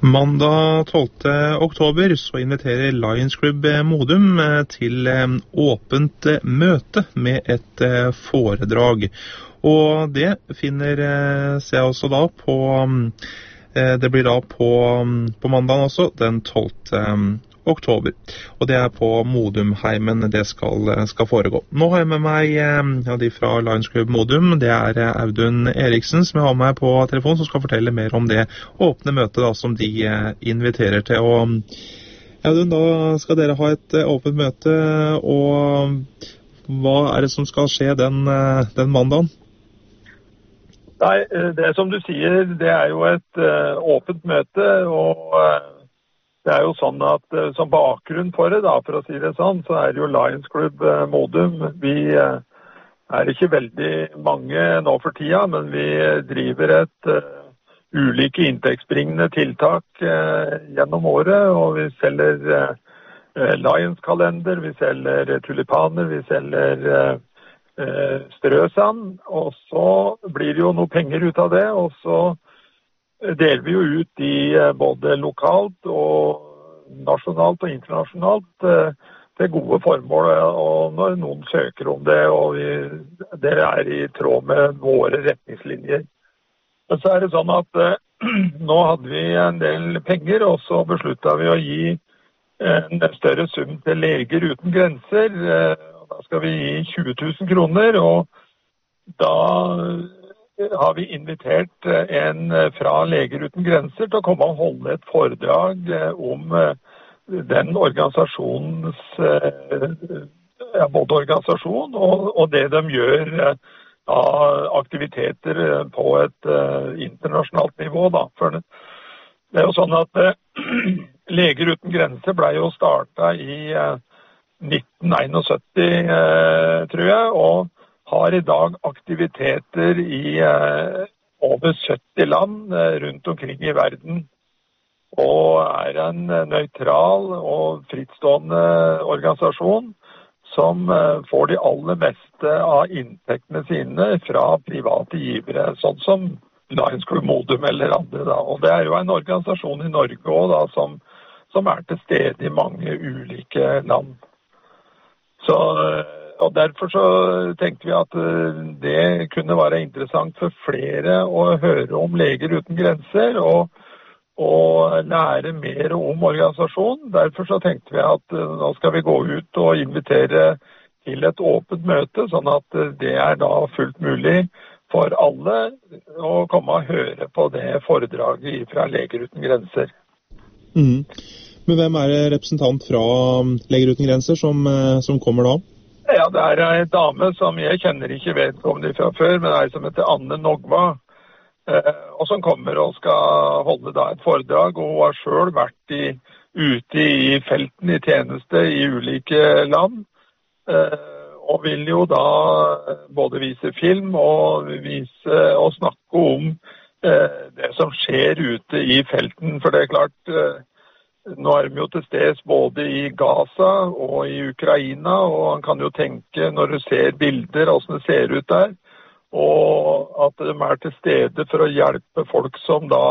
Mandag 12. oktober så inviterer Lions Club Modum til åpent møte med et foredrag. Og det finner seg også da på, det blir da på mandag også, den 12. oktober. Og det på Modumheimen det skal foregå. Nå har jeg med meg de fra Lions Club Modum. Det Audun Eriksen som jeg har med på telefon, som skal fortelle mer om det åpne møtet da, som de inviterer til. Og Audun, da skal dere ha et åpent møte, og hva det som skal skje den mandagen? Nei, det som du sier, det jo et åpent møte, og det jo sånn at som bakgrunn for det, da, for å si det sånn, så det jo Lions Club Modum. Vi ikke veldig mange nå for tida, men vi driver et ulike inntektsbringende tiltak gjennom året, og vi selger Lions-kalender, vi selger tulipaner, vi selger strøsand, og så blir det jo noe penger ut av det, og så deler vi jo ut i både lokalt og nasjonalt og internasjonalt til gode formål, og når noen søker om det, og dere i tråd med våre retningslinjer. Men så det sånn at nå hadde vi en del penger, og så besluttet vi å gi en større sum til Leger Uten Grenser. Da skal vi gi 20 000 kroner, og da har vi invitert en fra Leger Uten Grenser til å komme og holde et foredrag om den organisasjonens, både organisasjon og det de gjør av aktiviteter på et internasjonalt nivå. Da. For det jo sånn at Leger Uten Grenser ble jo startet i 1971, tror jeg, og har i dag aktiviteter i over 70 land rundt omkring i verden, og en nøytral og frittstående organisasjon som får de aller meste av inntektene sine fra private givere, sånn som Lions Club Modum eller andre. Da. Og det jo en organisasjon i Norge også, da, som til stede i mange ulike land. Og derfor så tenkte vi at det kunne være interessant for flere å høre om Leger Uten Grenser og lære mer om organisasjonen. Derfor så tenkte vi at nå skal vi gå ut og invitere til et åpent møte, sånn at det da fullt mulig for alle å komme og høre på det foredraget fra Leger Uten Grenser. Mm. Men hvem det representant fra Leger Uten Grenser som kommer da? Ja, det en dame som jeg kjenner ikke vedkommende fra før, men som heter Anne Nogva, og som kommer og skal holde da et foredrag, og hun har selv vært ute i felten i tjeneste i ulike land, og vil jo da både vise film og snakke om det som skjer ute i felten, for det klart, nå de jo til steds både i Gaza og i Ukraina, og han kan jo tenke når du ser bilder, hvordan det ser ut der, og at de til stede for å hjelpe folk som da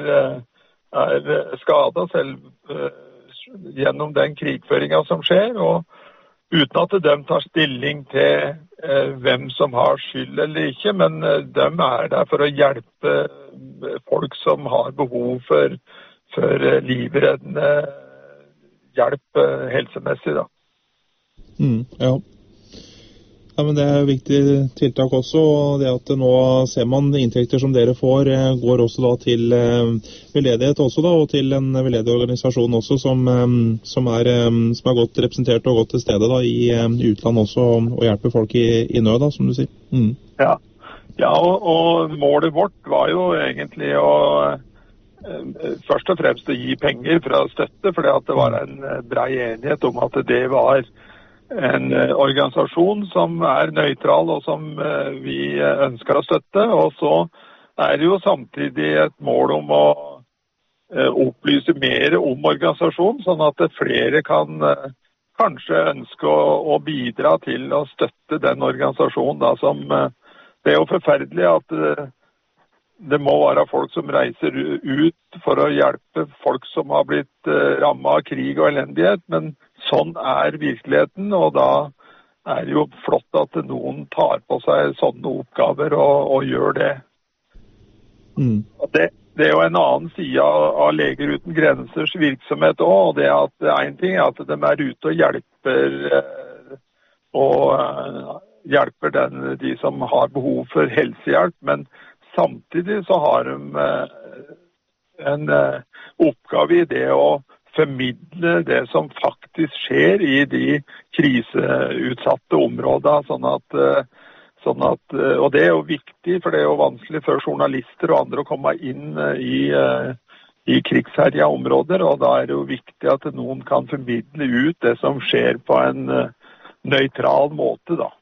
skadet selv gjennom den krigføringen som skjer, og uten at de tar stilling til hvem som har skyld eller ikke, men de der for å hjelpe folk som har behov for livreddende hjelp helsemessig, da. Ja. Ja, men det et viktig tiltak også, og det at nå ser man inntekter som dere får, går også da til veldedighet også da, og til en veldedig organisasjon også, som godt representert og godt til stede da, i utland også, og hjelper folk i nød, da, som du sier. Ja, og målet vårt var jo egentlig å først og fremst å gi penger fra støtte, fordi at det var en bred enighet om at det var en organisasjon som nøytral og som vi ønsker å støtte, og så det jo samtidig et mål om å opplyse mer om organisasjonen, sånn at flere kan kanskje ønske å bidra til å støtte den organisasjonen da, som det jo forferdelig at det må være folk som reiser ut for å hjelpe folk som har blitt rammet av krig og elendighet, men sånn virkeligheten, og da det jo flott at noen tar på seg sånne oppgaver og gjør det. Det jo en annen side av Leger Uten Grensers virksomhet også, og det at en ting at de ute og hjelper de som har behov for helsehjelp, men samtidig så har de en oppgave i det å formidle det som faktisk skjer i de kriseutsatte områdene, sånn at, og det jo viktig, for det jo vanskelig for journalister og andre å komme inn i krigsherja områder, og da det jo viktig at noen kan formidle ut det som skjer på en nøytral måte, da.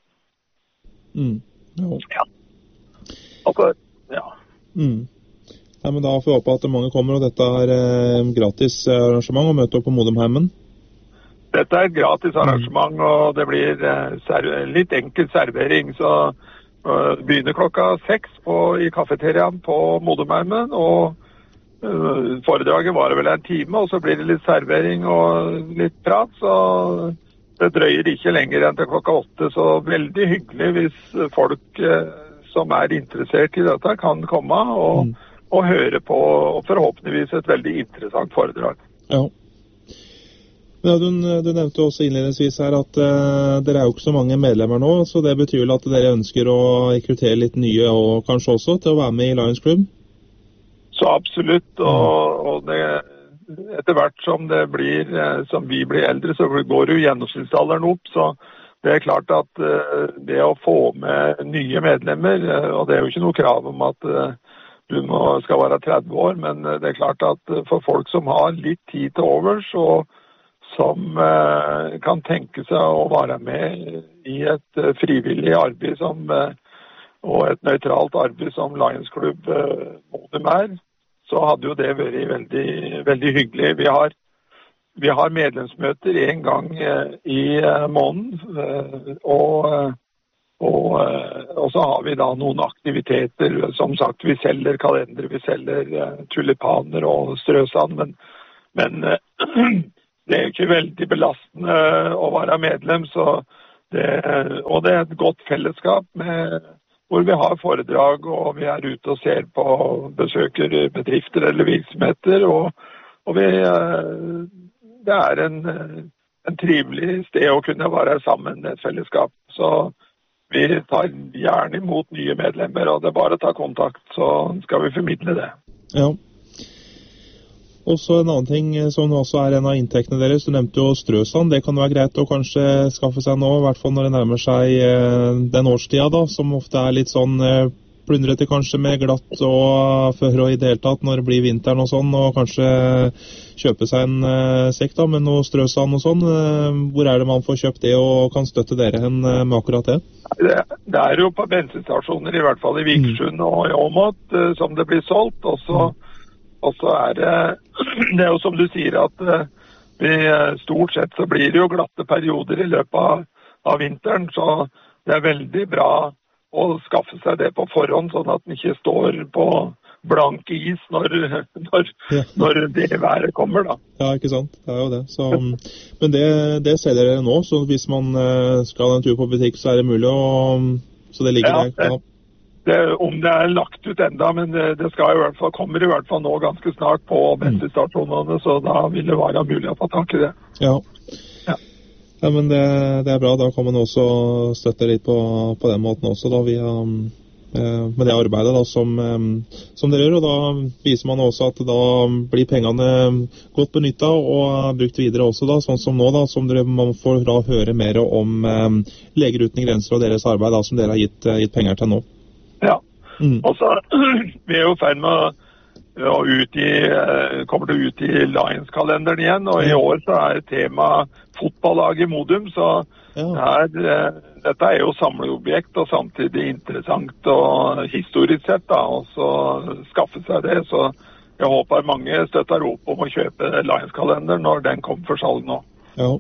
Ja. Altså, ja. Ja, men da får vi håpe at mange kommer, og dette gratis arrangement å møte opp på Modumheimen. Dette et gratis arrangement, og det blir litt enkel servering, så begynner klokka 6 i kafeteriaen på Modumheimen, og foredraget var vel en time, og så blir det litt servering og litt prat, så det drøyer ikke lenger enn til klokka 8, så veldig hyggelig hvis folk som interessert i dette kan komme og høre på, og forhåpentligvis et veldig interessant foredrag. Ja. Ja, du nevnte også innledningsvis her at dere jo ikke så mange medlemmer nå, så det betyr vel at dere ønsker å rekruttere litt nye, og kanskje også til å være med i Lions Club? Så absolutt, og det, etter hvert som som vi blir eldre, så går jo gjennomsnittsalderen opp, så det klart at det å få med nye medlemmer, og det jo ikke noe krav om at du skal være 30 år, men det klart at for folk som har litt tid til overs, og som kan tenke seg å være med i et frivillig arbeid og et nøytralt arbeid som Lions Club Modum så hadde jo det vært veldig, veldig hyggelig. Vi har medlemsmøter en gang i måneden, og så har vi da noen aktiviteter. Som sagt, vi selger kalender, vi selger tulipaner og strøsand, men det jo ikke veldig belastende å være medlem, og det et godt fellesskap hvor vi har foredrag, og vi ute og ser på, besøker bedrifter eller virksomheter, og det en trivelig sted å kunne være sammen med et fellesskap. Så vi tar gjerne imot nye medlemmer, og det bare å ta kontakt, så skal vi formidle det. Ja. Og så en annen ting som også en av inntektene deres, du nevnte jo strøsand, det kan være greit å kanskje skaffe seg nå, i hvert fall når det nærmer seg den årstida da, som ofte litt sånn plundrete kanskje med glatt og før og i det hele tatt når det blir vinteren og sånn, og kanskje kjøpe seg en sekk da med noe strøsand og sånn. Hvor det man får kjøpt det, og kan støtte dere hen med akkurat det? Det jo på bensinstasjoner, i hvert fall i Vikersund og i Åmot, som det blir solgt, og så det jo som du sier at vi stort sett så blir det jo glatte perioder i løpet av vinteren, så det veldig bra å skaffe seg det på forhånd, sånn at den ikke står på blank is når det været kommer da. Ja, ikke sant? Det jo det. Så, men det selger dere nå, så hvis man skal ha en tur på butikk, så det mulig, så det ligger der. Ja. Om det lagt ut enda, men det skal kommer i hvert fall nå ganske snart på bensinstasjonene, så da vil det være mulig å få tak i det. Ja, men det bra. Da kan man også støtte litt på den måten også, da, med det arbeidet da, som dere gjør, og da viser man også at da blir pengene godt benyttet og brukt videre også, da, sånn som nå, da, som man får da høre mer om Leger Uten Grenser og deres arbeid da, som dere har gitt penger til nå. Ja, og så vi jo ferdig med kommer det ut i Lions-kalenderen igjen, og i år så tema fotballag i Modum, så dette jo samleobjekt og samtidig interessant og historisk sett da, og så skaffe seg det, så jeg håper mange støtter opp om å kjøpe Lions-kalenderen når den kommer for salg nå. Ja,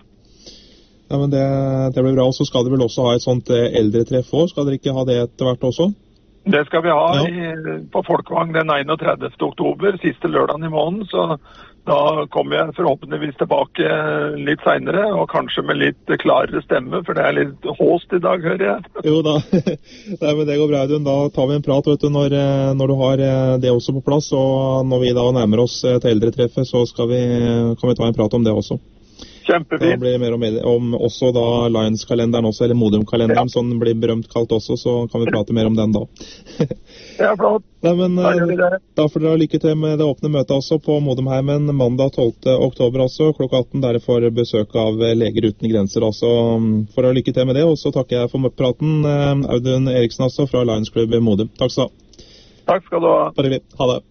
men det blir bra, og så skal dere vel også ha et sånt eldretreff også, skal dere ikke ha det etter hvert også? Det skal vi ha på Folkevang den 31. oktober, siste lørdagen i måneden, så da kommer jeg forhåpentligvis tilbake litt senere, og kanskje med litt klarere stemme, for det er litt håst i dag, hører jeg. Jo da, nei, men det går bra, Audun. Da tar vi en prat, vet du, når du har det også på plass, og når vi da nærmer oss til eldretreffet, så kan vi ta en prat om det også. Kjempefint. Da blir det mer om også da Lions-kalenderen også, eller Modum-kalenderen, som blir berømt kalt også, så kan vi prate mer om den da. Ja, flott. Nei, men da får dere lykke til med det åpne møtet også på Modumheimen mandag 12. oktober også, klokka 18, der får besøk av Leger uten grenser også. Får dere lykke til med det, og så takker jeg for praten, Audun Eriksen også fra Lions Club Modum. Takk skal du ha. Takk skal du ha. Bare hyggelig. Ha det.